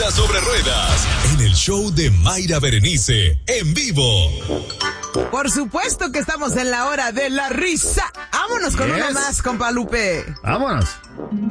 Vida sobre Ruedas, en el show de Mayra Berenice, en vivo. Por supuesto que estamos en la hora de la risa. Vámonos con uno más, compa Lupe. Vámonos.